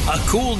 A cool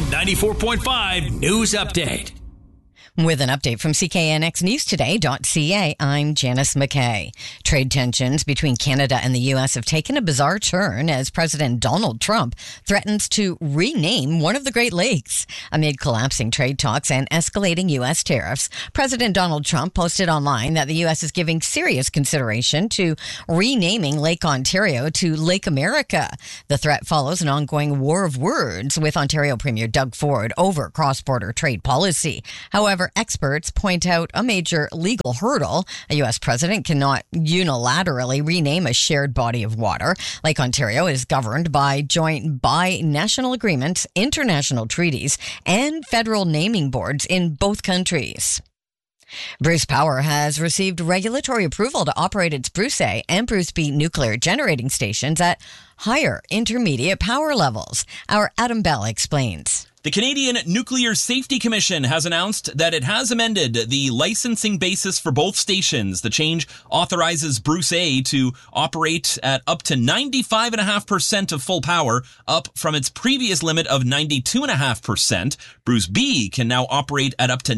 94.5 news update. With an update from CKNXNewsToday.ca, I'm Janice McKay. Trade tensions between Canada and the U.S. have taken a bizarre turn as President Donald Trump threatens to rename one of the Great Lakes. Amid collapsing trade talks and escalating U.S. tariffs, President Donald Trump posted online that the U.S. is giving serious consideration to renaming Lake Ontario to Lake America. The threat follows an ongoing war of words with Ontario Premier Doug Ford over cross-border trade policy. However, experts point out a major legal hurdle. A U.S. president cannot unilaterally rename a shared body of water. Lake Ontario is governed by joint bi-national agreements, international treaties, and federal naming boards in both countries. Bruce Power has received regulatory approval to operate its Bruce A and Bruce B nuclear generating stations at higher intermediate power levels. Our Adam Bell explains. The Canadian Nuclear Safety Commission has announced that it has amended the licensing basis for both stations. The change authorizes Bruce A to operate at up to 95.5% of full power, up from its previous limit of 92.5%. Bruce B can now operate at up to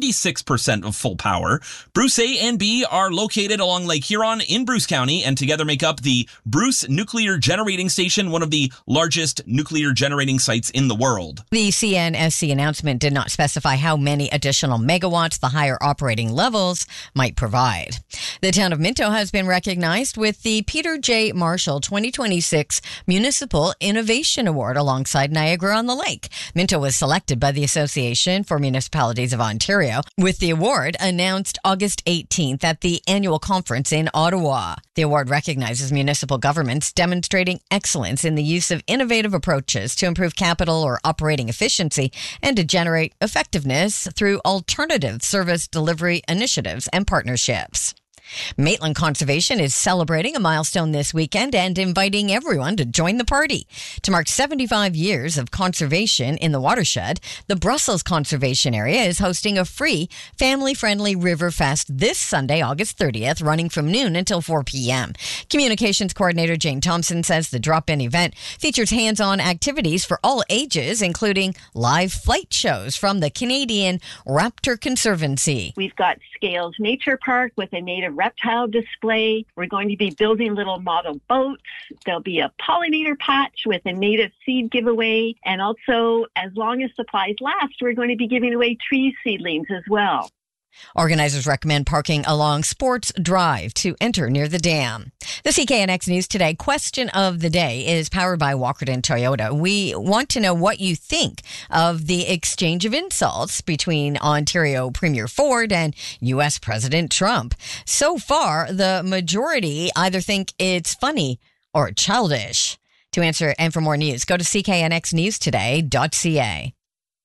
96% of full power. Bruce A and B are located along Lake Huron in Bruce County and together make up the Bruce Nuclear Generating Station, one of the largest nuclear generating sites in the world. The CNSC announcement did not specify how many additional megawatts the higher operating levels might provide. The town of Minto has been recognized with the Peter J. Marshall 2026 Municipal Innovation Award alongside Niagara-on-the-Lake. Minto was selected by the Association for Municipalities of Ontario, with the award announced August 18th at the annual conference in Ottawa. The award recognizes municipal governments demonstrating excellence in the use of innovative approaches to improve capital or operating efficiency and to generate effectiveness through alternative service delivery initiatives and partnerships. Maitland Conservation is celebrating a milestone this weekend and inviting everyone to join the party. To mark 75 years of conservation in the watershed, the Brussels Conservation Area is hosting a free, family-friendly River Fest this Sunday, August 30th, running from noon until 4 p.m. Communications Coordinator Jane Thompson says the drop-in event features hands-on activities for all ages, including live flight shows from the Canadian Raptor Conservancy. We've got Scales Nature Park with a native reptile display. We're going to be building little model boats. There'll be a pollinator patch with a native seed giveaway. And also, as long as supplies last, we're going to be giving away tree seedlings as well. Organizers recommend parking along Sports Drive to enter near the dam. The CKNX News Today question of the day is powered by Walkerton Toyota. We want to know what you think of the exchange of insults between Ontario Premier Ford and U.S. President Trump. So far, the majority either think it's funny or childish. To answer and for more news, go to CKNXNewsToday.ca.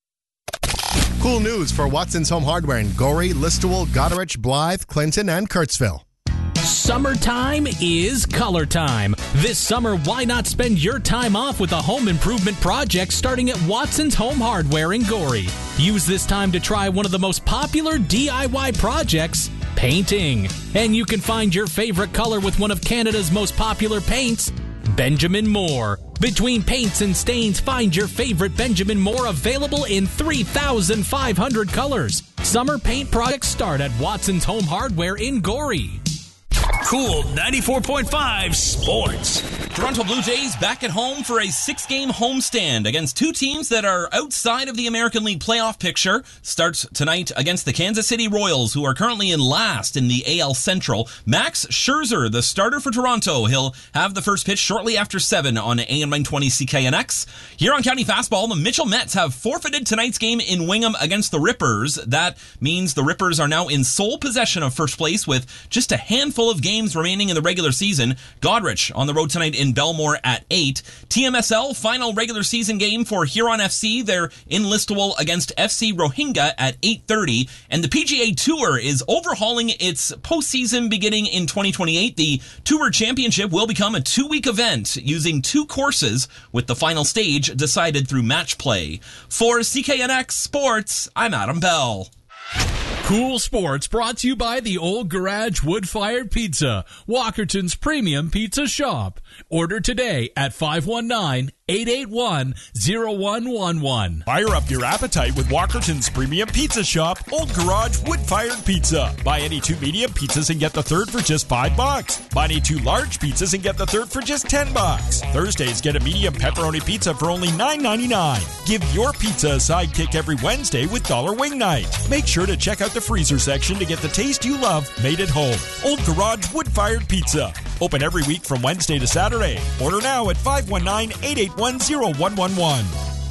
Cool news for Watson's Home Hardware in Gorey, Listowel, Goderich, Blythe, Clinton, and Kurtzville. Summertime is color time. This summer, why not spend your time off with a home improvement project starting at Watson's Home Hardware in Gorey? Use this time to try one of the most popular DIY projects, painting. And you can find your favorite color with one of Canada's most popular paints, Benjamin Moore. Between paints and stains, find your favorite Benjamin Moore available in 3,500 colors. Summer paint products start at Watson's Home Hardware in Gorey. Cool 94.5 Sports. Toronto Blue Jays back at home for a 6-game homestand against two teams that are outside of the American League playoff picture. Starts tonight against the Kansas City Royals, who are currently in last in the AL Central. Max Scherzer, the starter for Toronto. He'll have the first pitch shortly after 7 on AM 920 CKNX. Huron County Fastball, the Mitchell Mets have forfeited tonight's game in Wingham against the Rippers. That means the Rippers are now in sole possession of first place with just a handful of games remaining in the regular season. Goderich on the road tonight in Belmore at 8. TMSL final regular season game for Huron FC. They're in Listowel against FC Rohingya at 8:30. And the PGA Tour is overhauling its postseason beginning in 2028. The Tour Championship will become a 2-week event using 2 courses, with the final stage decided through match play. For CKNX Sports, I'm Adam Bell. Cool Sports brought to you by the Old Garage Wood-Fired Pizza, Walkerton's premium pizza shop. Order today at 519 881-881-0111. Fire up your appetite with Walkerton's Premium Pizza Shop, Old Garage Wood-Fired Pizza. Buy any 2 medium pizzas and get the third for just $5. Buy any 2 large pizzas and get the third for just $10. Thursdays, get a medium pepperoni pizza for only $9.99. Give your pizza a sidekick every Wednesday with Dollar Wing Night. Make sure to check out the freezer section to get the taste you love made at home. Old Garage Wood-Fired Pizza. Open every week from Wednesday to Saturday. Order now at 519-881-0111.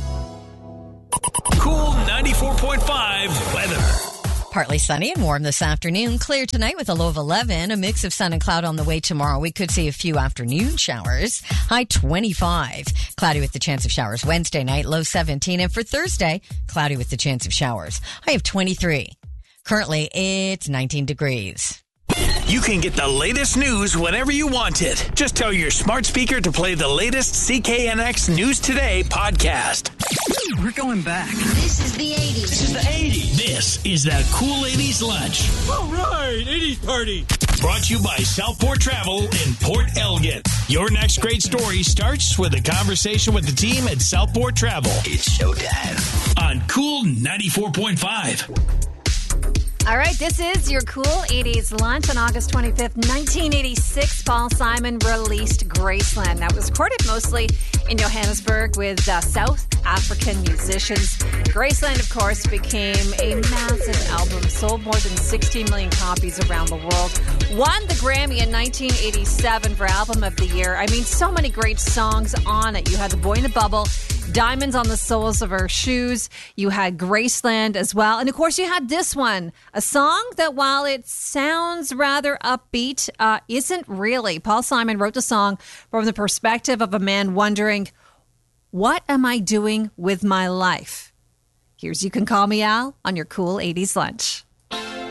Cool 94.5 weather. Partly sunny and warm this afternoon. Clear tonight with a low of 11. A mix of sun and cloud on the way tomorrow. We could see a few afternoon showers. High 25. Cloudy with the chance of showers Wednesday night. Low 17. And for Thursday, cloudy with the chance of showers. High of 23. Currently, it's 19 degrees. You can get the latest news whenever you want it. Just tell your smart speaker to play the latest CKNX News Today podcast. We're going back. This is the 80s. This is the 80s. This is the Cool 80s Lunch. All right, 80s party. Brought to you by Southport Travel in Port Elgin. Your next great story starts with a conversation with the team at Southport Travel. It's showtime on Cool 94.5. All right, this is your Cool 80s Lunch. On August 25th, 1986, Paul Simon released Graceland. That was recorded mostly in Johannesburg with South African musicians. Graceland, of course, became a massive album, sold more than 16 million copies around the world. Won the Grammy in 1987 for Album of the Year. I mean, so many great songs on it. You had The Boy in a Bubble, Diamonds on the Soles of Our Shoes. You had Graceland as well. And of course, you had this one, a song that while it sounds rather upbeat, isn't really. Paul Simon wrote the song from the perspective of a man wondering, what am I doing with my life? Here's You Can Call Me Al on your Cool 80s Lunch.